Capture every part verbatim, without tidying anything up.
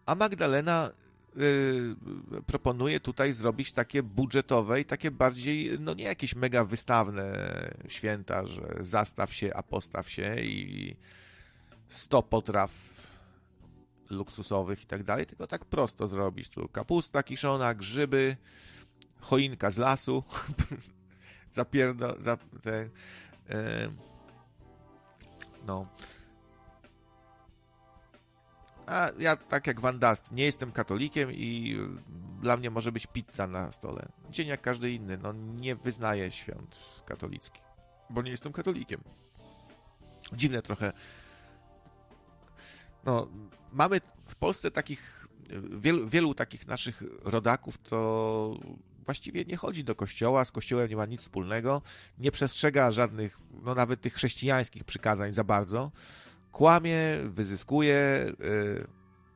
A Magdalena y, proponuje tutaj zrobić takie budżetowe i takie bardziej, no nie jakieś mega wystawne święta, że zastaw się, a postaw się i sto potraw luksusowych i tak dalej, tylko tak prosto zrobić. Tu kapusta kiszona, grzyby, choinka z lasu, zapierdo, za, te, y, no. A ja, tak jak Van Dast, nie jestem katolikiem i dla mnie może być pizza na stole. Dzień jak każdy inny. No nie wyznaję świąt katolickich, bo nie jestem katolikiem. Dziwne trochę. No, mamy w Polsce takich, wielu, wielu takich naszych rodaków, to właściwie nie chodzi do kościoła, z kościołem nie ma nic wspólnego, nie przestrzega żadnych, no nawet tych chrześcijańskich przykazań za bardzo. Kłamie, wyzyskuje, yy,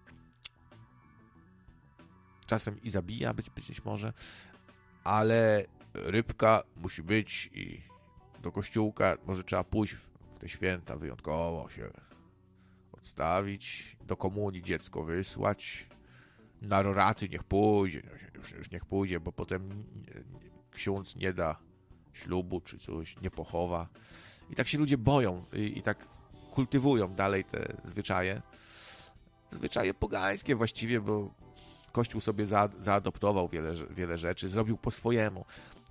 czasem i zabija, być, być może, ale rybka musi być i do kościółka może trzeba pójść w te święta wyjątkowo się odstawić, do komunii dziecko wysłać, na roraty niech pójdzie, już, już niech pójdzie, bo potem ksiądz nie da ślubu czy coś, nie pochowa. I tak się ludzie boją i, i tak kultywują dalej te zwyczaje. Zwyczaje pogańskie właściwie, bo Kościół sobie za, zaadoptował wiele, wiele rzeczy, zrobił po swojemu.